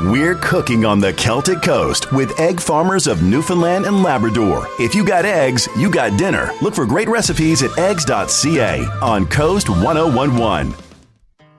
We're cooking on the Celtic Coast with egg farmers of Newfoundland and Labrador. If you got eggs, you got dinner. Look for great recipes at eggs.ca on Coast 1011.